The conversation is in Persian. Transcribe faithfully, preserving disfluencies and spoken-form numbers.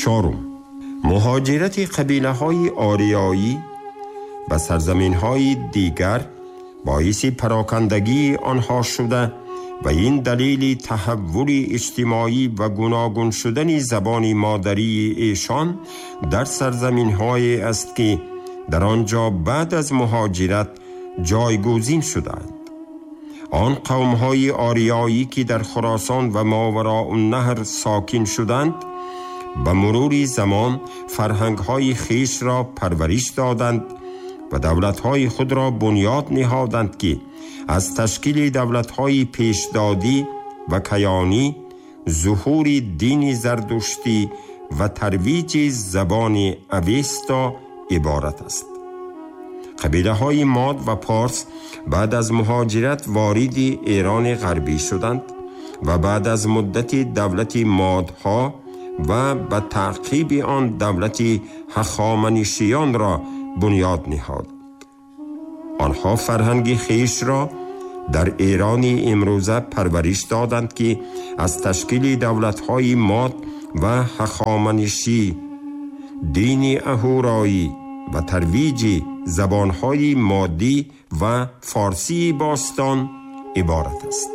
چهارم، مهاجرت قبیله های آریایی به سرزمین های دیگر باعث پراکندگی آنها شده و این دلیل تحول اجتماعی و گوناگون شدن زبان مادری ایشان در سرزمین های است که در آنجا بعد از مهاجرت جایگزین شدند. آن قوم های آریایی که در خراسان و ماوراء النهر ساکن شدند به مرور زمان فرهنگ های خیش را پرورش دادند و دولت های خود را بنیاد نهادند که از تشکیل دولت های پیشدادی و کیانی، ظهور دین زردشتی و ترویج زبان اوستا عبارت است. قبیله های ماد و پارس بعد از مهاجرت وارد ایران غربی شدند و بعد از مدت دولت مادها و به تعقیب آن دولت هخامنشیان را بنیاد نهادند. آنها فرهنگ خیش را در ایران امروزه پرورش دادند که از تشکیل دولت‌های ماد و هخامنشی، دین اهورایی و ترویج زبان‌های مادی و فارسی باستان عبارت است.